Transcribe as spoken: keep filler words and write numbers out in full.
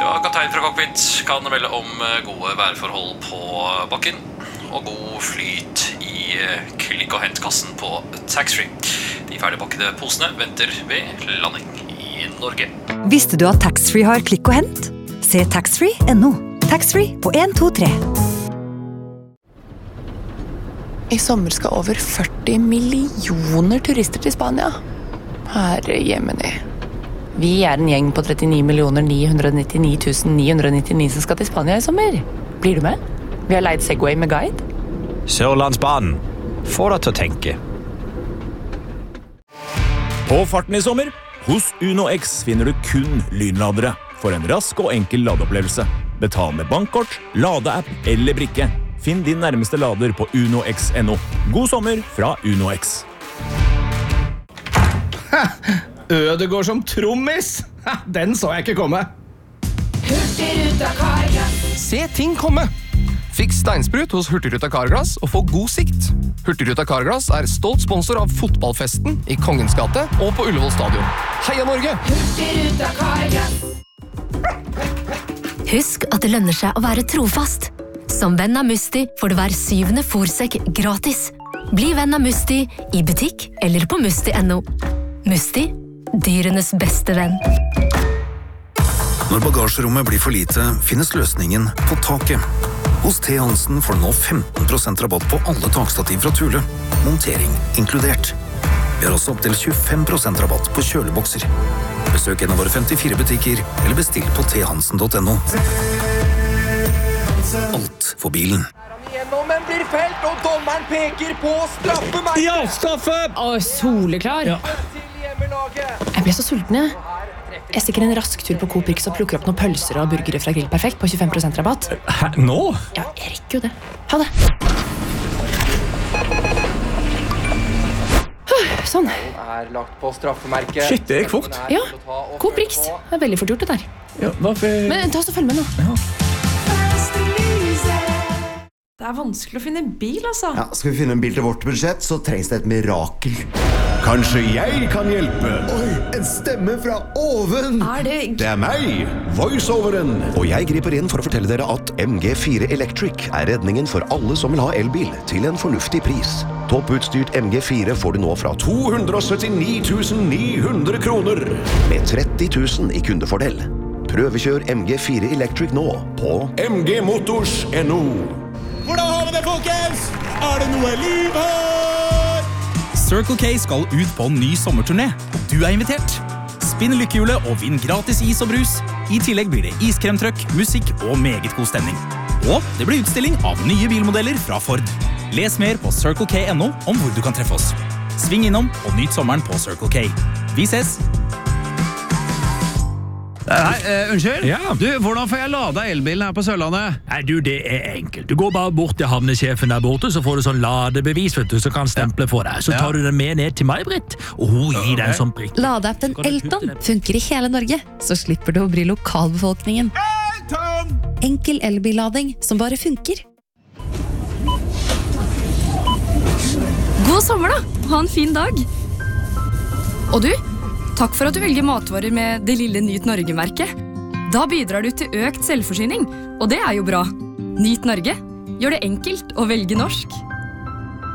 Ja, kaptein fra cockpit kan melde om gode værforhold på bakken og god flyt i klikk- og hentkassen på taxfree. De ferdigpakkede posene venter ved landing i Norge. Visste du at taxfree har klikk og hent? Se taxfree punktum no. Taxfree på en to tre. I sommer skal over førti millioner turister til Spania. Herre jemini. Vi er en gjeng på trettini millioner ni hundre nittini tusen ni hundre nittini som skal til Spania i sommer. Blir du med? Vi har leid Segway med guide. Sørlandsbanen. Få deg til å tenke. På farten i sommer, hos Uno X finner du kun lynladere for en rask og enkel ladeopplevelse. Betal med bankkort, ladeapp eller brikke. Finn din nærmeste lader på uno x punktum no. God sommer fra Uno X. Ødegård som trommis. Den så jeg ikke komme. Hurtigruta Carglass. Se ting komme. Fiks steinsprut hos Hurtigruta Carglass og få god sikt. Hurtigruta Carglass er stolt sponsor av fotballfesten i Kongens gate og på Ullevål stadion. Heia Norge! Hurtigruta Carglass. Husk at det lønner seg å være trofast. Som venn av Musti får du hver syvende fôrsekk gratis. Bli venn av Musti i butikk eller på musti punktum no. Musti, dyrenes beste venn. Når bagasjerommet blir for lite, finnes løsningen på taket. Hos T. Hansen får du nå femten prosent rabatt på alle takstativ fra Thule. Montering inkludert. Vi har også opp til tjuefem prosent rabatt på kjølebokser. Besøk en av våre femtifire butikker, eller bestill på t hansen punktum no. Alt for bilen. Men blir felt, og dommeren peker på straffemerket. Ja, straffe! Å, soleklar. Ja. Jeg ble så sulten, jeg. Jeg stikker en rask tur på Coop Rix og plukker opp noen pølser og burgere fra Grill Perfekt på tjuefem prosent rabatt. Hæ, nå? Ja, jeg rekker jo det. Ha det. Sånn. Er lagt på straffemerket. Shit, det gikk fort. Ja, Coop Rix. Det er veldig fort gjort det der. Ja, hvorfor? Men ta oss og følg med nå. Ja. Det er vanskelig å finne en bil, altså. Ja, skal vi finne en bil til vårt budsjett, så trengs det et mirakel. Kanskje jeg kan hjelpe? Oi, en stemme fra oven! Er det... Det er meg, voiceoveren. Og jeg griper inn for å fortelle dere at M G fire Electric er redningen for alle som vil ha elbil til en fornuftig pris. Topputstyrt M G fire får du nå fra to hundre syttini tusen ni hundre kroner. Med tretti tusen i kundefordel. Prøvekjør M G fire Electric nå på m g motors punktum no. Hvordan har vi det, folkens? Er det noe liv her? Circle K skal ut på en ny sommerturné, og du er invitert. Spinn lykkehjulet og vinn gratis is og brus. I tillegg blir det iskremtrøkk, musikk og meget god stemning. Og det blir utstilling av nye bilmodeller fra Ford. Les mer på circle k punktum no om hvor du kan treffe oss. Sving innom og nyt sommeren på Circle K. Vi ses! Nei, uh, unnskyld? Ja. Du, hvordan får jeg lada elbilen her på Sørlandet? Nei, du, det er enkelt. Du går bare bort til havnesjefen der borte, så får du sånn ladebevis, vet du, så kan stemple for deg. Så tar du den med ned til meg, Britt, og hun gir deg en sånn prikk. Ladeappen Elton funker i hele Norge, så slipper du å bry lokalbefolkningen. Elton! Enkel elbillading som bare funker. God sommer da! Ha en fin dag! Og du, takk for at du velger matvarer med det lille Nyt Norge-merket. Da bidrar du til økt selvforsyning, og det er jo bra. Nyt Norge gjør det enkelt å velge norsk.